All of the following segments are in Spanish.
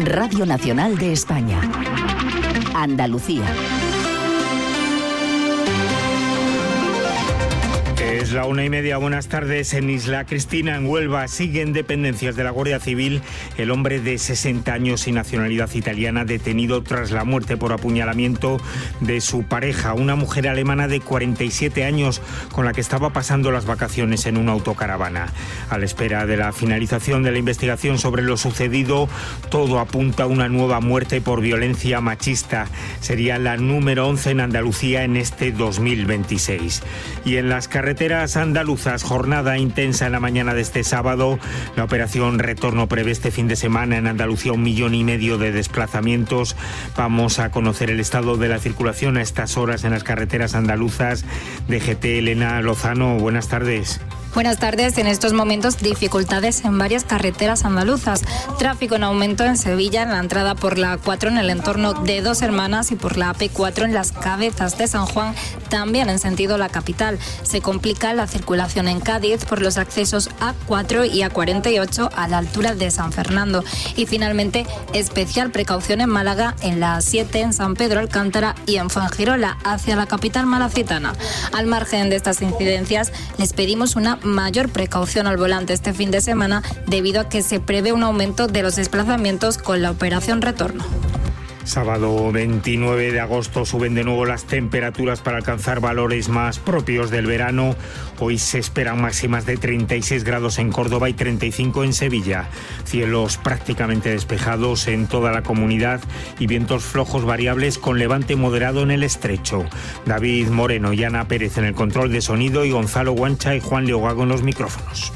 Radio Nacional de España. Andalucía. Es la 1:30, buenas tardes. En Isla Cristina, en Huelva, siguen dependencias de la Guardia Civil el hombre de 60 años y nacionalidad italiana detenido tras la muerte por apuñalamiento de su pareja, una mujer alemana de 47 años con la que estaba pasando las vacaciones en una autocaravana. A la espera de la finalización de la investigación sobre lo sucedido, todo apunta a una nueva muerte por violencia machista. Sería la número 11 en Andalucía en este 2026. Y en las carreteras andaluzas, jornada intensa en la mañana de este sábado. La operación Retorno prevé este fin de semana en Andalucía 1,5 millones de desplazamientos. Vamos a conocer el estado de la circulación a estas horas en las carreteras andaluzas. DGT, Elena Lozano, buenas tardes. Buenas tardes. En estos momentos dificultades en varias carreteras andaluzas. Tráfico en aumento en Sevilla, en la entrada por la A4 en el entorno de Dos Hermanas y por la AP4 en las Cabezas de San Juan, también en sentido la capital. Se complica la circulación en Cádiz por los accesos A4 y A48 a la altura de San Fernando. Y finalmente, especial precaución en Málaga, en la A7 en San Pedro Alcántara y en Fuengirola hacia la capital malacitana. Al margen de estas incidencias, les pedimos una mayor precaución al volante este fin de semana debido a que se prevé un aumento de los desplazamientos con la operación Retorno. Sábado 29 de agosto suben de nuevo las temperaturas para alcanzar valores más propios del verano. Hoy se esperan máximas de 36 grados en Córdoba y 35 en Sevilla. Cielos prácticamente despejados en toda la comunidad y vientos flojos variables con levante moderado en el estrecho. David Moreno y Ana Pérez en el control de sonido y Gonzalo Guancha y Juan Leogago en los micrófonos.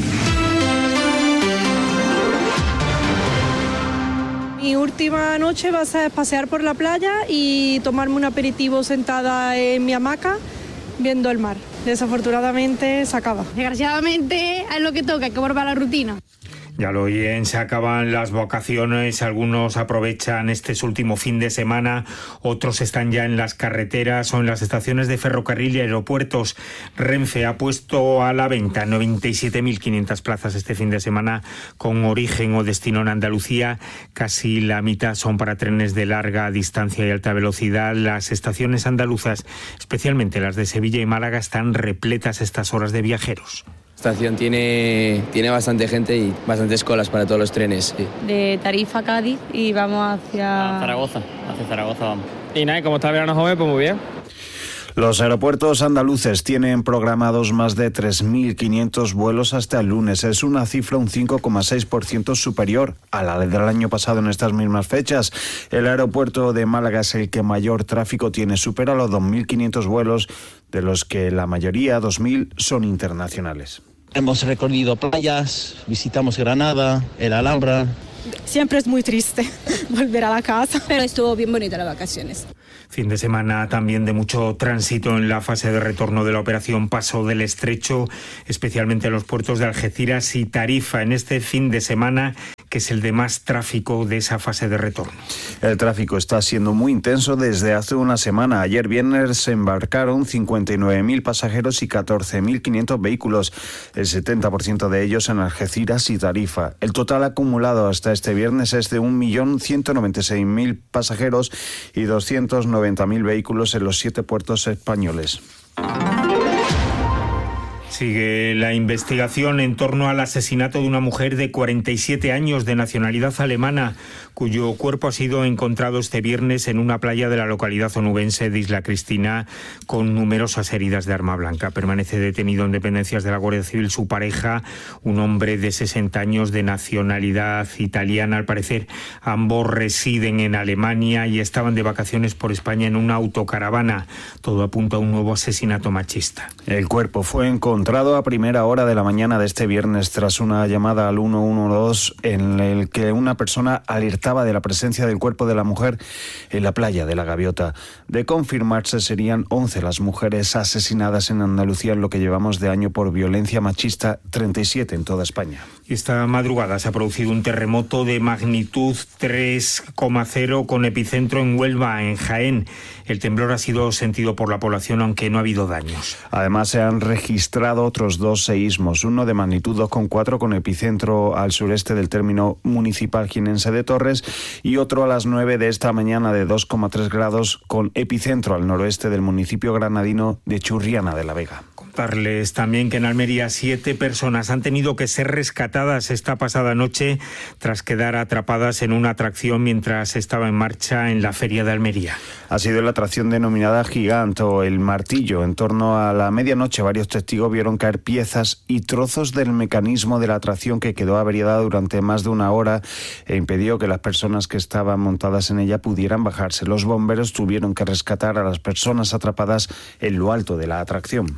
Mi última noche va a ser pasear por la playa y tomarme un aperitivo sentada en mi hamaca viendo el mar. Desafortunadamente se acaba. Desgraciadamente es lo que toca, hay que volver a la rutina. Ya lo oyen, se acaban las vacaciones, algunos aprovechan este último fin de semana, otros están ya en las carreteras o en las estaciones de ferrocarril y aeropuertos. Renfe ha puesto a la venta 97.500 plazas este fin de semana con origen o destino en Andalucía. Casi la mitad son para trenes de larga distancia y alta velocidad. Las estaciones andaluzas, especialmente las de Sevilla y Málaga, están repletas a estas horas de viajeros. Esta estación tiene bastante gente y bastantes colas para todos los trenes. Sí. De Tarifa a Cádiz y vamos hacia Zaragoza vamos. Y nada, como está el verano joven, pues muy bien. Los aeropuertos andaluces tienen programados más de 3.500 vuelos hasta el lunes. Es una cifra un 5,6% superior a la del año pasado en estas mismas fechas. El aeropuerto de Málaga es el que mayor tráfico tiene, supera los 2.500 vuelos, de los que la mayoría, 2.000, son internacionales. Hemos recorrido playas, visitamos Granada, el Alhambra. Siempre es muy triste volver a la casa, pero estuvo bien bonita las vacaciones. Fin de semana también de mucho tránsito en la fase de retorno de la operación Paso del Estrecho, especialmente en los puertos de Algeciras y Tarifa en este fin de semana, que es el de más tráfico de esa fase de retorno. El tráfico está siendo muy intenso desde hace una semana. Ayer viernes se embarcaron 59.000 pasajeros y 14.500 vehículos, el 70% de ellos en Algeciras y Tarifa. El total acumulado hasta este viernes es de 1.196.000 pasajeros y 290.000 vehículos en los 7 puertos españoles. Sigue la investigación en torno al asesinato de una mujer de 47 años de nacionalidad alemana, cuyo cuerpo ha sido encontrado este viernes en una playa de la localidad onubense de Isla Cristina con numerosas heridas de arma blanca. Permanece detenido en dependencias de la Guardia Civil su pareja, un hombre de 60 años de nacionalidad italiana. Al parecer, ambos residen en Alemania y estaban de vacaciones por España en una autocaravana. Todo apunta a un nuevo asesinato machista. El cuerpo fue encontrado a primera hora de la mañana de este viernes tras una llamada al 112 en el que una persona alertaba de la presencia del cuerpo de la mujer en la playa de La Gaviota. De confirmarse, serían 11 las mujeres asesinadas en Andalucía en lo que llevamos de año por violencia machista, 37 en toda España. Esta madrugada se ha producido un terremoto de magnitud 3,0 con epicentro en Huelva, en Jaén. El temblor ha sido sentido por la población, aunque no ha habido daños. Además, se han registrado registrado otros 2 seísmos, uno de magnitud 2,4 con epicentro al sureste del término municipal jienense de Torres y otro a las 9 de esta mañana de 2,3 grados con epicentro al noroeste del municipio granadino de Churriana de la Vega. Contarles también que en Almería 7 personas han tenido que ser rescatadas esta pasada noche tras quedar atrapadas en una atracción mientras estaba en marcha en la Feria de Almería. Ha sido la atracción denominada Gigant o El Martillo. En torno a la medianoche varios testigos vieron caer piezas y trozos del mecanismo de la atracción que quedó averiada durante más de una hora e impidió que las personas que estaban montadas en ella pudieran bajarse. Los bomberos tuvieron que rescatar a las personas atrapadas en lo alto de la atracción.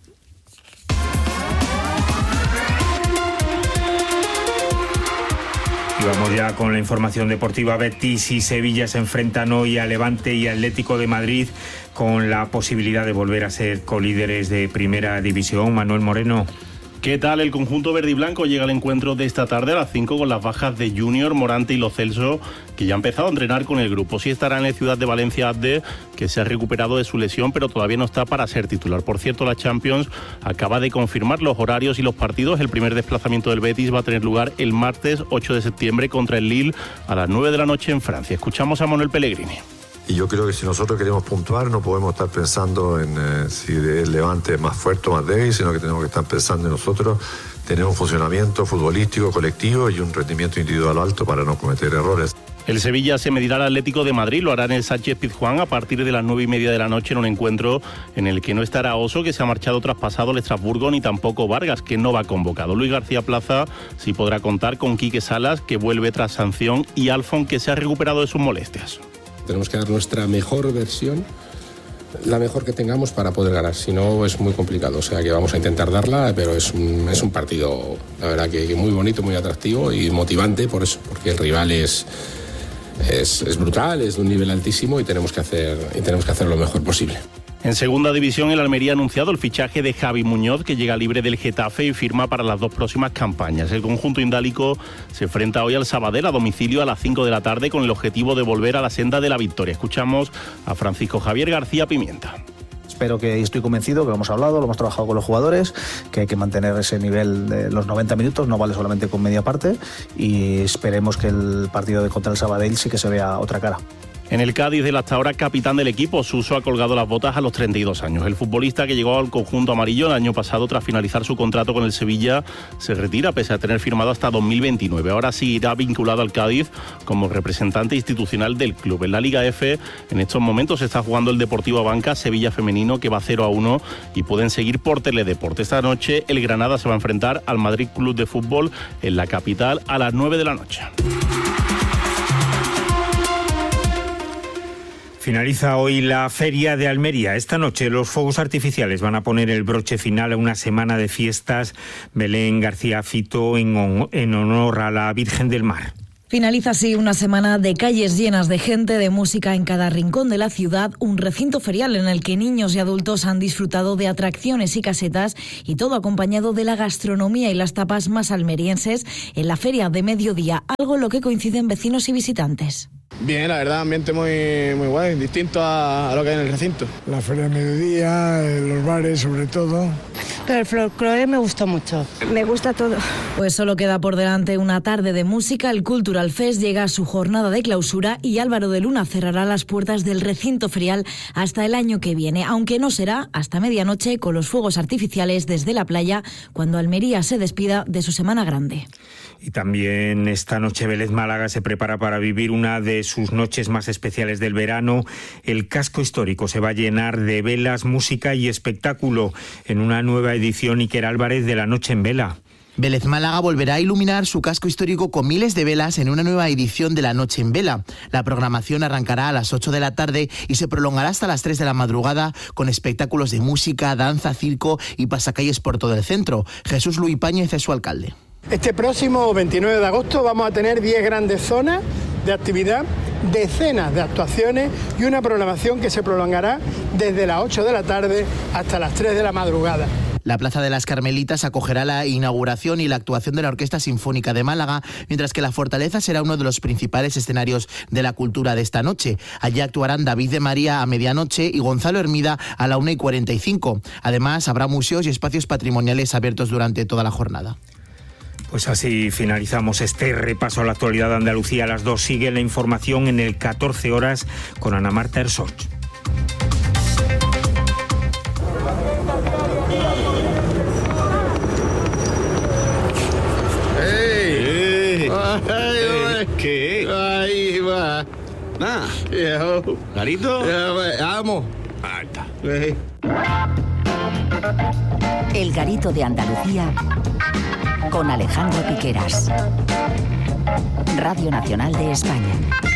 Y vamos ya con la información deportiva. Betis y Sevilla se enfrentan hoy a Levante y Atlético de Madrid con la posibilidad de volver a ser colíderes de Primera División. Manuel Moreno. ¿Qué tal? El conjunto verde y blanco llega al encuentro de esta tarde a las 5 con las bajas de Junior, Morante y Lo Celso, que ya ha empezado a entrenar con el grupo. Sí estará en la Ciudad de Valencia Abde, que se ha recuperado de su lesión, pero todavía no está para ser titular. Por cierto, la Champions acaba de confirmar los horarios y los partidos. El primer desplazamiento del Betis va a tener lugar el martes 8 de septiembre contra el Lille a las 9 de la noche en Francia. Escuchamos a Manuel Pellegrini. Y yo creo que si nosotros queremos puntuar no podemos estar pensando en si el Levante es más fuerte o más débil, sino que tenemos que estar pensando en nosotros tener un funcionamiento futbolístico colectivo y un rendimiento individual alto para no cometer errores. El Sevilla se medirá al Atlético de Madrid, lo hará en el Sánchez-Pizjuán a partir de las 9:30 de la noche en un encuentro en el que no estará Oso, que se ha marchado traspasado al Estrasburgo, ni tampoco Vargas, que no va convocado. Luis García Plaza sí podrá contar con Quique Salas, que vuelve tras sanción, y Alfon, que se ha recuperado de sus molestias. Tenemos que dar nuestra mejor versión, la mejor que tengamos para poder ganar, si no es muy complicado, o sea que vamos a intentar darla, pero es un partido, la verdad que muy bonito, muy atractivo y motivante por eso, porque el rival es brutal, es de un nivel altísimo y tenemos que hacer lo mejor posible. En segunda división, el Almería ha anunciado el fichaje de Javi Muñoz, que llega libre del Getafe y firma para las 2 próximas campañas. El conjunto indálico se enfrenta hoy al Sabadell a domicilio a las 5 de la tarde con el objetivo de volver a la senda de la victoria. Escuchamos a Francisco Javier García Pimienta. Espero que, estoy convencido, que lo hemos hablado, lo hemos trabajado con los jugadores, que hay que mantener ese nivel de los 90 minutos, no vale solamente con media parte, y esperemos que el partido contra el Sabadell sí que se vea otra cara. En el Cádiz, del hasta ahora capitán del equipo, Suso ha colgado las botas a los 32 años. El futbolista, que llegó al conjunto amarillo el año pasado tras finalizar su contrato con el Sevilla, se retira pese a tener firmado hasta 2029. Ahora sí irá vinculado al Cádiz como representante institucional del club. En la Liga F, en estos momentos se está jugando el Deportivo Abanca Sevilla femenino, que va 0-1 y pueden seguir por Teledeporte. Esta noche el Granada se va a enfrentar al Madrid Club de Fútbol en la capital a las 9 de la noche. Finaliza hoy la Feria de Almería. Esta noche los fuegos artificiales van a poner el broche final a una semana de fiestas. Belén García Fito en honor a la Virgen del Mar. Finaliza así una semana de calles llenas de gente, de música en cada rincón de la ciudad, un recinto ferial en el que niños y adultos han disfrutado de atracciones y casetas, y todo acompañado de la gastronomía y las tapas más almerienses en la feria de mediodía, algo en lo que coinciden vecinos y visitantes. Bien, la verdad, ambiente muy guay, distinto a lo que hay en el recinto. La feria de mediodía, los bares sobre todo. Pero el folclore me gustó mucho. Me gusta todo. Pues solo queda por delante una tarde de música. El Cultural Fest llega a su jornada de clausura y Álvaro de Luna cerrará las puertas del recinto ferial hasta el año que viene, aunque no será hasta medianoche con los fuegos artificiales desde la playa, cuando Almería se despida de su Semana Grande. Y también esta noche Vélez Málaga se prepara para vivir una de sus noches más especiales del verano. El casco histórico se va a llenar de velas, música y espectáculo en una nueva edición Iker Álvarez de La Noche en Vela. Vélez Málaga volverá a iluminar su casco histórico con miles de velas en una nueva edición de La Noche en Vela. La programación arrancará a las 8 de la tarde y se prolongará hasta las 3 de la madrugada con espectáculos de música, danza, circo y pasacalles por todo el centro. Jesús Luis Páñez es su alcalde. Este próximo 29 de agosto vamos a tener 10 grandes zonas de actividad, decenas de actuaciones y una programación que se prolongará desde las 8 de la tarde hasta las 3 de la madrugada. La Plaza de las Carmelitas acogerá la inauguración y la actuación de la Orquesta Sinfónica de Málaga, mientras que la Fortaleza será uno de los principales escenarios de la cultura de esta noche. Allí actuarán David de María a medianoche y Gonzalo Hermida a la 1:45. Además, habrá museos y espacios patrimoniales abiertos durante toda la jornada. Pues así finalizamos este repaso a la actualidad de Andalucía. A las 2 sigue la información en el 14 horas con Ana Marta Ersoch. ¿Qué? Ahí va. Nada. ¿Garito? Vamos. Alta. El Garito de Andalucía con Alejandro Piqueras. Radio Nacional de España.